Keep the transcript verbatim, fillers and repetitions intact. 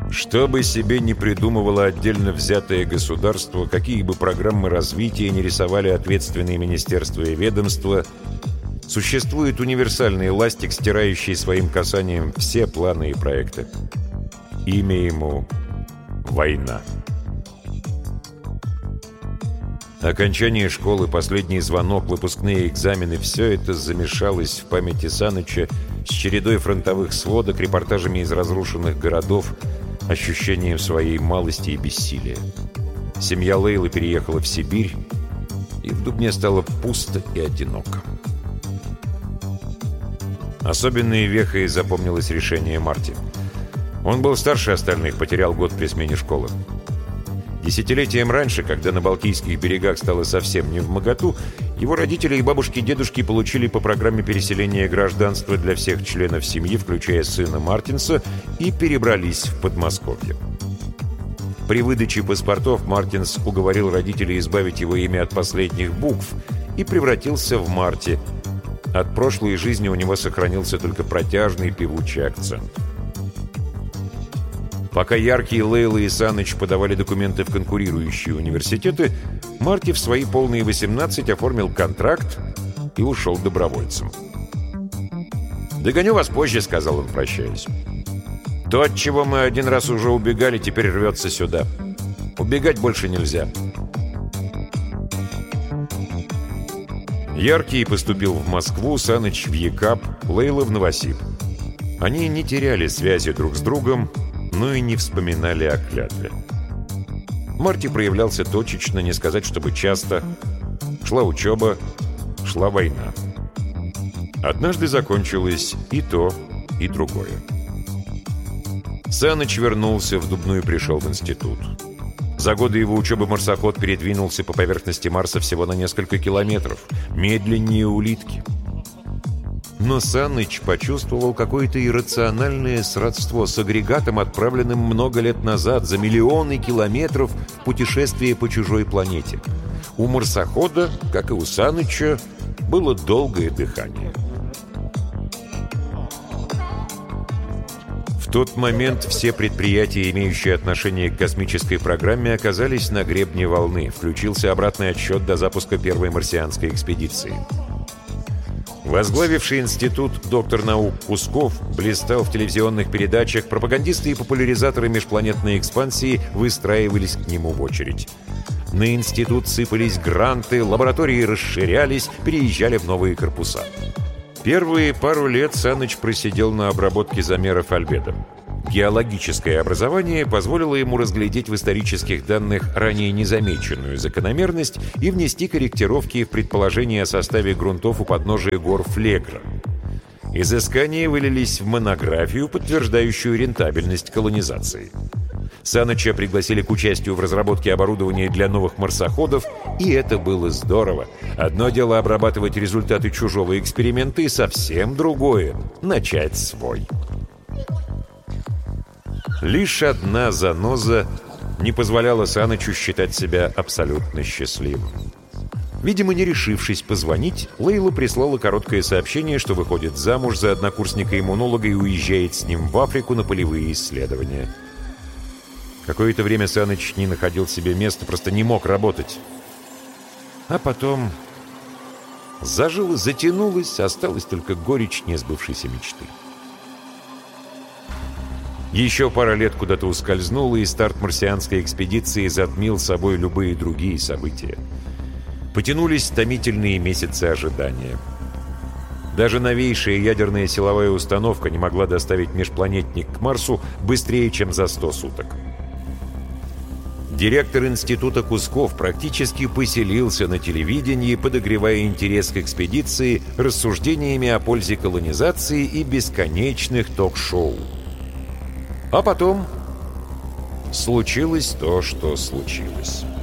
Что бы себе ни придумывало отдельно взятое государство, какие бы программы развития не рисовали ответственные министерства и ведомства, существует универсальный ластик, стирающий своим касанием все планы и проекты. Имя ему — война. Окончание школы, последний звонок, выпускные экзамены — все это замешалось в памяти Саныча с чередой фронтовых сводок, репортажами из разрушенных городов, ощущением своей малости и бессилия. Семья Лейлы переехала в Сибирь, и в Дубне стало пусто и одиноко. Особенной вехой запомнилось решение Марти. Он был старше остальных, потерял год при смене школы. Десятилетием раньше, когда на Балтийских берегах стало совсем невмоготу, его родители и бабушки и дедушки получили по программе переселения гражданства для всех членов семьи, включая сына Мартинса, и перебрались в Подмосковье. При выдаче паспортов Мартинс уговорил родителей избавить его имя от последних букв и превратился в Марти. От прошлой жизни у него сохранился только протяжный певучий акцент. Пока Яркий, Лейла и Саныч подавали документы в конкурирующие университеты, Марти в свои полные восемнадцать оформил контракт и ушел добровольцем. «Догоню вас позже», — сказал он, прощаясь. «То, от чего мы один раз уже убегали, теперь рвется сюда. Убегать больше нельзя». Яркий поступил в Москву, Саныч в ЕКАП, Лейла в Новосиб. Они не теряли связи друг с другом, но и не вспоминали о клятве. Марти проявлялся точечно, не сказать, чтобы часто. Шла учеба, шла война. Однажды закончилось и то, и другое. Саныч вернулся в Дубну и пришел в институт. За годы его учебы марсоход передвинулся по поверхности Марса всего на несколько километров, медленнее улитки. Но Саныч почувствовал какое-то иррациональное сродство с агрегатом, отправленным много лет назад за миллионы километров в путешествие по чужой планете. У марсохода, как и у Саныча, было долгое дыхание. В тот момент все предприятия, имеющие отношение к космической программе, оказались на гребне волны. Включился обратный отсчет до запуска первой марсианской экспедиции. Возглавивший институт доктор наук Кусков блистал в телевизионных передачах, пропагандисты и популяризаторы межпланетной экспансии выстраивались к нему в очередь. На институт сыпались гранты, лаборатории расширялись, переезжали в новые корпуса. Первые пару лет Саныч просидел на обработке замеров альбедо. Геологическое образование позволило ему разглядеть в исторических данных ранее незамеченную закономерность и внести корректировки в предположения о составе грунтов у подножия гор Флегра. Изыскания вылились в монографию, подтверждающую рентабельность колонизации. Саныча пригласили к участию в разработке оборудования для новых марсоходов, и это было здорово. Одно дело обрабатывать результаты чужого эксперимента, и совсем другое — начать свой. Лишь одна заноза не позволяла Санычу считать себя абсолютно счастливым. Видимо, не решившись позвонить, Лейла прислала короткое сообщение, что выходит замуж за однокурсника-иммунолога и уезжает с ним в Африку на полевые исследования. Какое-то время Саныч не находил себе места, просто не мог работать. А потом зажило, затянулось, осталась только горечь несбывшейся мечты. Еще пара лет куда-то ускользнула, и старт марсианской экспедиции затмил собой любые другие события. Потянулись томительные месяцы ожидания. Даже новейшая ядерная силовая установка не могла доставить межпланетник к Марсу быстрее, чем за сто суток. Директор института Кусков практически поселился на телевидении, подогревая интерес к экспедиции рассуждениями о пользе колонизации и бесконечных ток-шоу. А потом случилось то, что случилось.